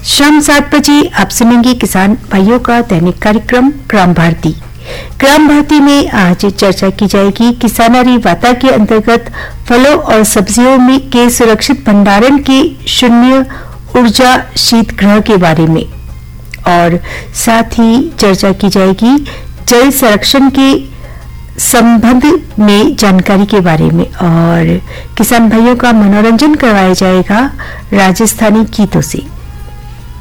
शाम 7 बजे आप सुनेंगे किसान भाइयों का दैनिक कार्यक्रम ग्राम भारती। ग्राम भारती में आज चर्चा की जाएगी किसानारी वार्ता के अंतर्गत फलों और सब्जियों में के सुरक्षित भंडारण के शून्य ऊर्जा शीतगृह के बारे में, और साथ ही चर्चा की जाएगी जल संरक्षण के संबंध में जानकारी के बारे में, और किसान भाइयों का मनोरंजन करवाया जाएगा राजस्थानी गीतों से।